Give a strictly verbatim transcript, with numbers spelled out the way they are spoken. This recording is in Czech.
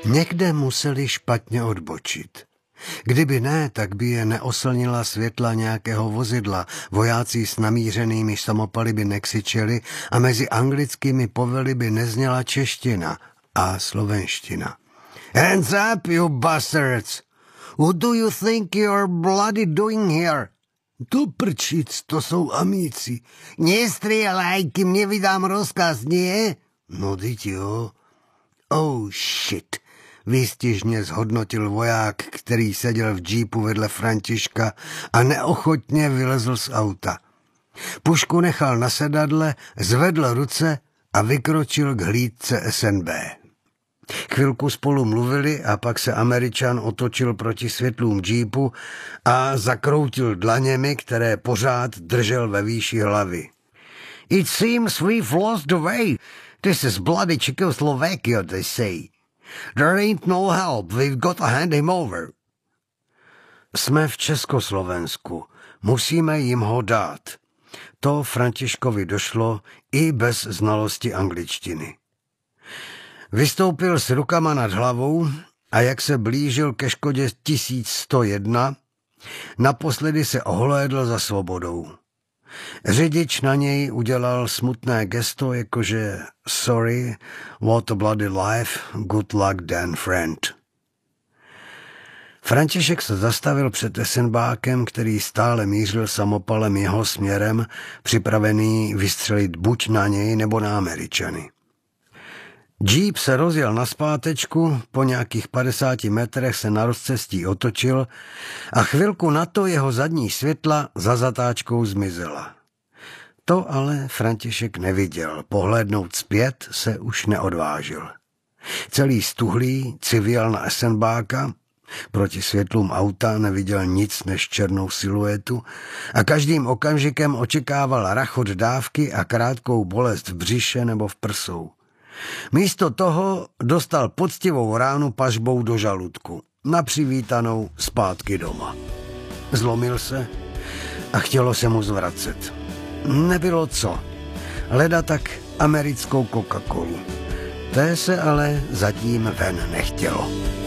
Někde museli špatně odbočit. Kdyby ne, tak by je neoslnila světla nějakého vozidla, vojáci s namířenými samopaly by nekřičeli a mezi anglickými povely by nezněla čeština a slovenština. Hands up, you bastards! What do you think you're bloody doing here? To prčic, to jsou amíci. Nestrieľaj, kým nevydám rozkaz, nie? No, dyť jo. Oh, shit. Výstižně zhodnotil voják, který seděl v džípu vedle Františka a neochotně vylezl z auta. Pušku nechal na sedadle, zvedl ruce a vykročil k hlídce S N B. Chvilku spolu mluvili a pak se Američan otočil proti světlům džípu a zakroutil dlaněmi, které pořád držel ve výši hlavy. It seems we've lost the way. This is bloody Czechoslovakia, they say. There ain't no help, we've got to hand him over. Jsme v Československu, musíme jim ho dát. To Františkovi došlo i bez znalosti angličtiny. Vystoupil s rukama nad hlavou a jak se blížil ke Škodě tisíc sto jedna, naposledy se ohlédl za svobodou. Řidič na něj udělal smutné gesto, jakože sorry, what a bloody life, good luck then, friend. František se zastavil před esenbákem, který stále mířil samopalem jeho směrem, připravený vystřelit buď na něj, nebo na Američany. Jeep se rozjel nazpátečku, po nějakých padesáti metrech se na rozcestí otočil a chvilku na to jeho zadní světla za zatáčkou zmizela. To ale František neviděl, pohlédnout zpět se už neodvážil. Celý stuhlý civěl na esenbáka, proti světlům auta neviděl nic než černou siluetu a každým okamžikem očekával rachot dávky a krátkou bolest v břiše nebo v prsou. Místo toho dostal poctivou ránu pažbou do žaludku, na přivítanou zpátky doma. Zlomil se a chtělo se mu zvracet. Nebylo co, leda tak americkou Coca-Colu. Té se ale zatím ven nechtělo.